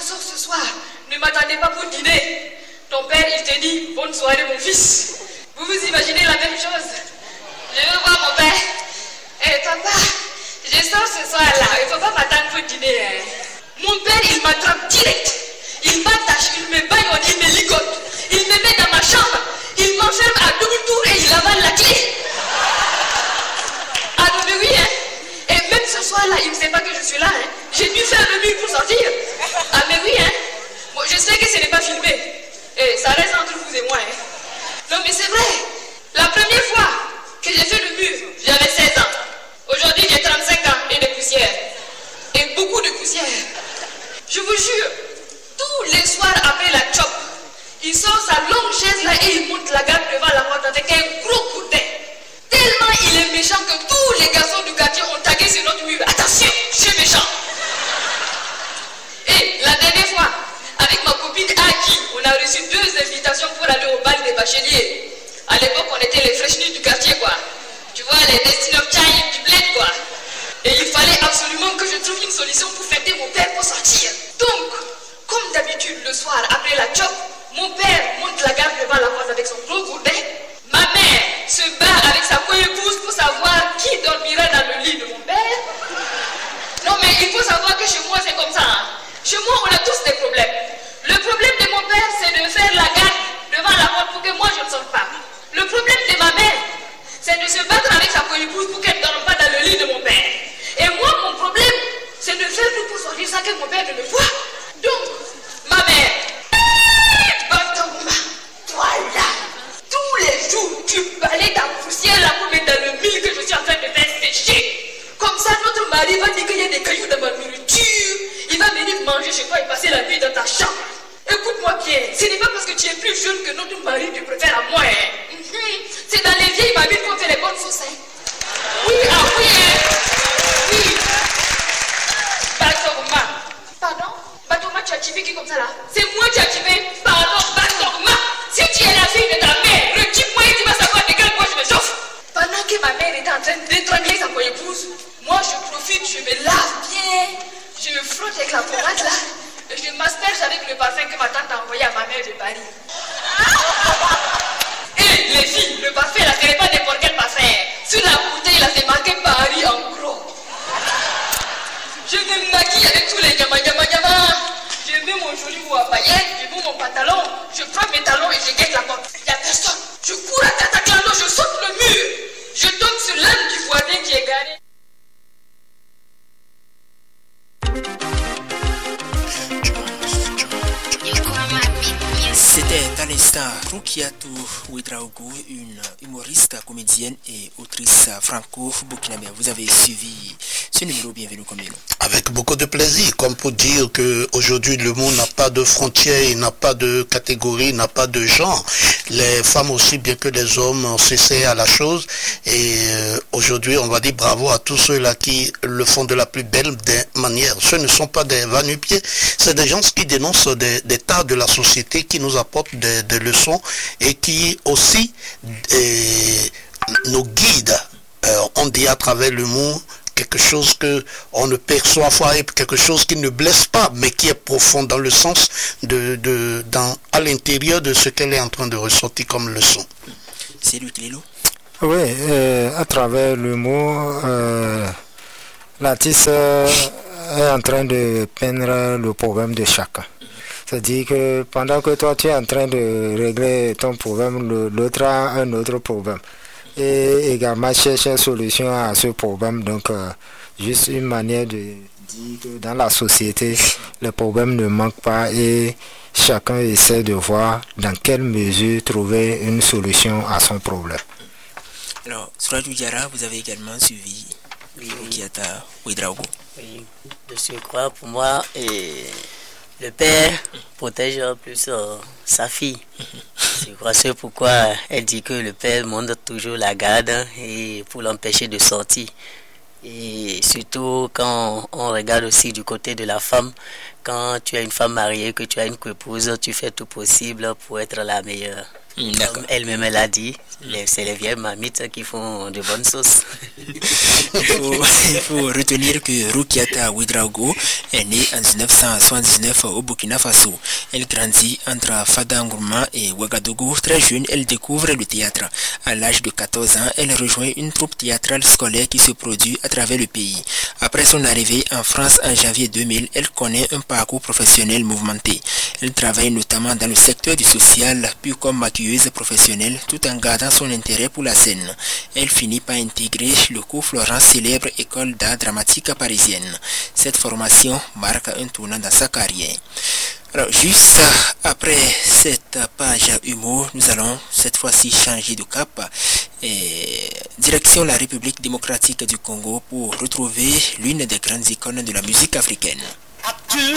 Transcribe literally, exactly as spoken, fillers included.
sors ce soir. Ne m'attendez pas pour dîner. Ton père, il te dit, bonne soirée mon fils. Vous vous imaginez la même chose? Je veux voir mon père. Eh papa, je sors ce soir-là. Il ne faut pas m'attendre pour dîner. Hein. Mon père, il m'attrape direct. Il m'attache, il me baille, il me ligote. Il me met dans ma chambre. Il m'enferme à double tour et il avale la clé. Ah non mais oui, hein. Et même ce soir-là, il ne sait pas que je suis là. Hein. J'ai dû faire le mur pour sortir. Ah mais oui, hein. Bon, je sais que ce n'est pas filmé. Et ça reste entre vous et moi. Hein. Non mais c'est vrai. La première fois que j'ai fait le mur, j'avais seize ans. Aujourd'hui, j'ai trente-cinq ans et de poussière. Et beaucoup de poussière. Je vous jure, tous les soirs après la chop, il sort sa longue chaise là et il monte la garde devant la porte avec un gros coup de dent. Tellement il est méchant que tous les garçons du quartier ont tagué sur notre mur. Attention, je suis méchant. Et la dernière fois, avec ma copine Aki, on a reçu deux invitations pour aller au bal des bacheliers. À l'époque, on était les fraîchis du quartier, quoi. Tu vois, les Destiny of Time du bled, quoi. Et il fallait absolument que je trouve une solution pour fêter mon père pour sortir. Donc, comme d'habitude, le soir, après la chop, mon père monte la garde devant la porte avec son gros gourdin. Ma mère se bat avec sa co-épouse pour savoir qui dormira dans le lit de mon père. Non, mais il faut savoir que chez moi, c'est comme ça. Hein. Chez moi, on a tous des problèmes. Le problème de mon père, c'est de faire la garde devant la porte pour que moi, je ne sorte pas. Le problème de ma mère, c'est de se battre avec sa co-épouse pour qu'elle ne dorme pas dans le lit de mon père. Et moi, mon problème, c'est de faire tout pour sortir ça que mon père ne me voit. Donc, ma mère, toi là, tous les jours, tu balais ta poussière là pour mettre dans le mille que je suis en train de faire sécher. Comme ça, notre mari va dire qu'il y a des cailloux dans ma nourriture. Il va venir manger chez toi et passer la nuit dans ta chambre. Écoute-moi bien, ce n'est pas parce que tu es plus jeune que notre mari te préfère à moi. Hein. C'est dans les vieilles babines qu'on fait les bonnes sauces. Hein. Oui, ah oui, hein. Oui. Batoma. Pardon? Batoma, tu as tué qui comme ça là? C'est moi qui as tué. Pardon, Batoma. Si tu es la fille de ta mère, retire-moi et tu vas savoir de quel point je me chauffe. Pendant que ma mère était en train d'étrangler sa co-épouse, moi je profite, je me lave bien, je me frotte avec la pommade là, et je m'asperge avec le parfum que ma tante a envoyé à ma mère de Paris. Et les filles, le parfum là, ce n'est pas n'importe quel parfum. Sur la bouteille là, c'est marqué Paris en gros. Je me maquille avec tous les yama yama yama. Je mets mon joli mot à paillettes, je mets mon pantalon, je prends mes talons et je guette la porte. Il n'y a personne. Je cours à Tataklando, je saute le mur. Je tombe sur l'âne du voisin qui est garé. C'était à l'instant Rukiatou Ouedraogo, une humoriste, comédienne et autrice franco-burkinabé. Vous avez suivi ce numéro, bienvenue comme nous. Avec beaucoup de plaisir, comme pour dire qu'aujourd'hui le monde n'a pas de frontières, il n'a pas de catégorie, n'a pas de genre. Les femmes aussi, bien que les hommes, s'essaient à la chose. Et euh, aujourd'hui, on va dire bravo à tous ceux-là qui le font de la plus belle des manières. Ce ne sont pas des va-nu-pieds, c'est des gens qui dénoncent des, des tas de la société, qui nous apportent des, des leçons et qui aussi eh, nous guident. Euh, on dit à travers l'humour quelque chose que on ne perçoit pas, quelque chose qui ne blesse pas, mais qui est profond dans le sens de, de dans à l'intérieur de ce qu'elle est en train de ressortir comme leçon. C'est lui qui est là. Oui, euh, à travers l'humour, euh, l'artiste euh, est en train de peindre le problème de chacun. C'est-à-dire que pendant que toi tu es en train de régler ton problème, l'autre a un autre problème. Et également chercher une solution à ce problème. Donc, euh, juste une manière de dire que dans la société, les problèmes ne manquent pas et chacun essaie de voir dans quelle mesure trouver une solution à son problème. Alors, Souradou Diarra, vous avez également suivi Rukiata Ouedraogo. Oui, je suis croix pour moi et le père protège plus euh, sa fille. Je crois c'est pourquoi elle dit que le père monte toujours la garde et pour l'empêcher de sortir. Et surtout quand on regarde aussi du côté de la femme, quand tu as une femme mariée, que tu as une épouse, tu fais tout possible pour être la meilleure. Comme elle-même elle a dit, les- c'est les vieilles mamites qui font de bonnes sauces. Il faut, il faut retenir que Rukiata Ouedraogo est née en dix-neuf cent soixante-dix-neuf au Burkina Faso. Elle grandit entre Fada-Ngourma et Ouagadougou. Très jeune, elle découvre le théâtre. À l'âge de quatorze ans, elle rejoint une troupe théâtrale scolaire qui se produit à travers le pays. Après son arrivée en France en janvier deux mille, elle connaît un parcours professionnel mouvementé. Elle travaille notamment dans le secteur du social, puis comme maquilleuse professionnelle, tout en gardant son intérêt pour la scène. Elle finit par intégrer le cours Florence, célèbre école d'art dramatique parisienne. Cette formation marque un tournant dans sa carrière. Alors, juste après cette page humour, nous allons cette fois-ci changer de cap. Et direction la République démocratique du Congo pour retrouver l'une des grandes icônes de la musique africaine.